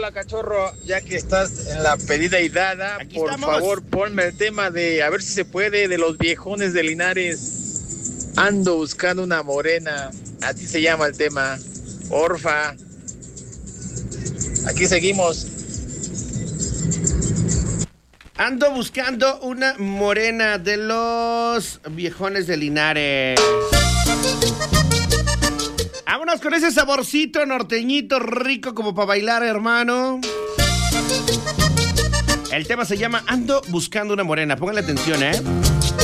tema, cachorro, ya que estás en la pedida y dada, Aquí por estamos. favor, ponme el tema de, a ver si se puede, de los viejones de Linares. Ando buscando una morena, así se llama el tema. Porfa. Aquí seguimos. Ando buscando una morena de los viejones de Linares. Vámonos con ese saborcito norteñito rico como para bailar, hermano. El tema se llama Ando buscando una morena. Pónganle atención, ¿eh?